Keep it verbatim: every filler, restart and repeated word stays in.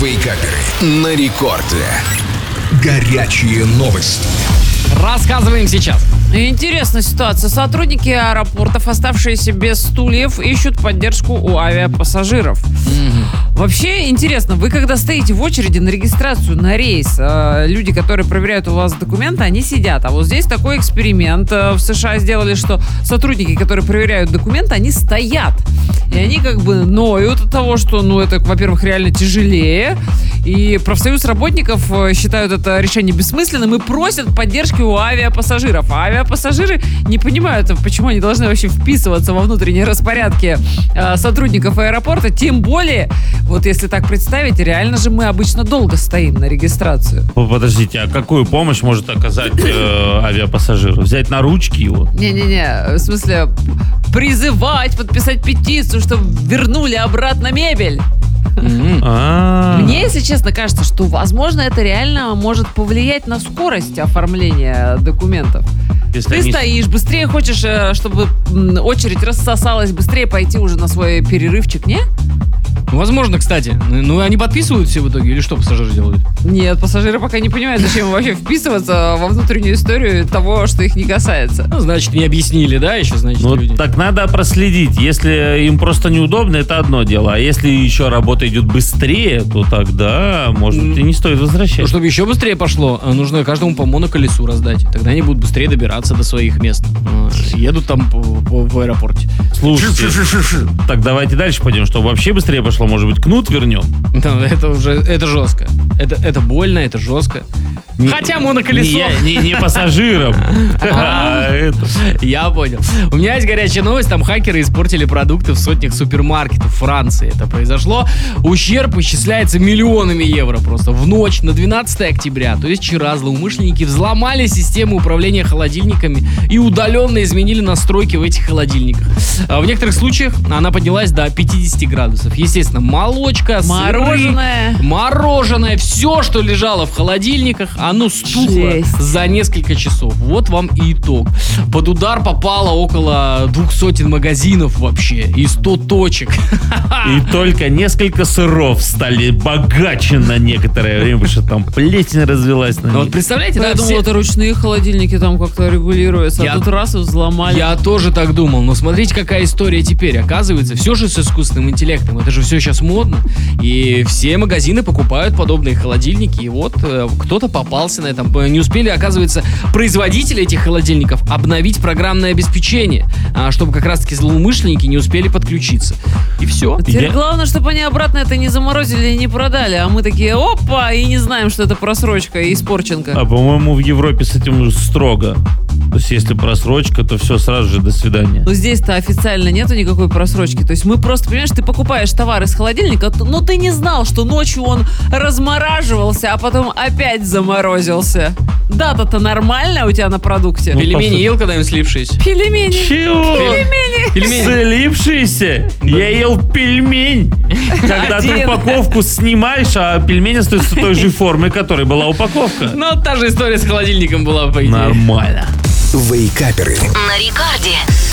Вейкаперы на рекорде. Горячие новости. Рассказываем сейчас. Интересная ситуация. Сотрудники аэропортов, оставшиеся без стульев, ищут поддержку у авиапассажиров. Угу. Вообще интересно, вы когда стоите в очереди на регистрацию на рейс, э, люди, которые проверяют у вас документы, они сидят. А вот здесь такой эксперимент э, в США сделали, что сотрудники, которые проверяют документы, они стоят. И они как бы ноют от того, что, ну, это, во-первых, реально тяжелее. И профсоюз работников считают это решение бессмысленным и просят поддержки у авиапассажиров. А авиапассажиры не понимают, почему они должны вообще вписываться во внутренние распорядки э, сотрудников аэропорта. Тем более, вот если так представить, реально же мы обычно долго стоим на регистрацию. Подождите, а какую помощь может оказать э, авиапассажиру? Взять на ручки его? Не-не-не, в смысле, призывать, подписать петицию, чтобы вернули обратно мебель. А-а-а. Мне, если честно, кажется, что, возможно, это реально может повлиять на скорость оформления документов. Если Ты они... стоишь, быстрее хочешь, чтобы очередь рассосалась, быстрее пойти уже на свой перерывчик, не? Возможно, кстати. Ну, они подписывают все в итоге, или что пассажиры делают? Нет, пассажиры пока не понимают, зачем вообще вписываться во внутреннюю историю того, что их не касается. Ну, значит, не объяснили, да, еще, значит, Ну, люди. так надо проследить. Если им просто неудобно, это одно дело. А если еще работа идет быстрее, то тогда, может, и не стоит возвращать. Ну, чтобы еще быстрее пошло, нужно каждому по моноколесу раздать. Тогда они будут быстрее добираться до своих мест. Едут там по, по, в аэропорте. Слушайте, так давайте дальше пойдем, чтобы вообще быстрее пошло. Может быть, кнут вернем? Да, это уже, это жестко. Это, это больно, это жестко. Не, Хотя моноколесо. Не, не, не пассажирам. Я понял. У меня есть горячая новость. Там хакеры испортили продукты в сотнях супермаркетов Франции. Это произошло. Ущерб исчисляется миллионами евро просто. В ночь на двенадцатое октября, то есть вчера, злоумышленники взломали систему управления холодильниками и удаленно изменили настройки в этих холодильниках. В некоторых случаях она поднялась до пятьдесят градусов. Естественно, молочка, Мороженое. сыры, мороженое, все, что лежало в холодильниках, оно стухло Жесть. за несколько часов. Вот вам и итог. Под удар попало около двух сотен магазинов вообще и сто точек. И только несколько сыров стали богаче на некоторое время, потому что там плесень развелась на Ну, вот них. представляете, Да, да, я думала, все- это ручные холодильники там как-то регулируются, Я- а тут раз и взломали. Я тоже так думал, но смотрите, какая история теперь. Оказывается, все же с искусственным интеллектом. Это же все сейчас модно. И все магазины покупают подобные холодильники. И вот э, кто-то попался на этом. Не успели, оказывается, производители этих холодильников обновить программное обеспечение, а, чтобы как раз-таки злоумышленники не успели подключиться. И все. Теперь Я- главное, чтобы они обратно это не заморозили и не продали, а мы такие, опа, и не знаем, что это просрочка и испорченка. А по-моему, в Европе с этим строго. То есть, если просрочка, то все, сразу же до свидания. Но здесь-то официально нету никакой просрочки. То есть мы просто, понимаешь, ты покупаешь товар из холодильника, т- но ты не знал, что ночью он размораживался, а потом опять заморозился. Дата-то нормальная у тебя на продукте? Ну, Пельмени по сути. ел когда-нибудь слившиеся? Пельмени. Чего? Пельмени. Слипшиеся? Я ел пельмень. Когда ты Один. упаковку снимаешь, а пельмень остается той же формы, которой была упаковка. Ну, та же история с холодильником была, по идее. Нормально. Вейкаперы На рекорде.